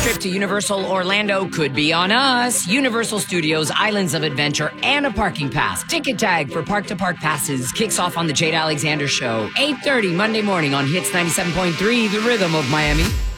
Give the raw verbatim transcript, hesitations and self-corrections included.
trip to Universal Orlando could be on us. Universal Studios Islands of Adventure and a parking pass. Ticket tag for Park to Park passes kicks off on the Jade Alexander Show. eight thirty Monday morning on Hits ninety-seven point three, The Rhythm of Miami.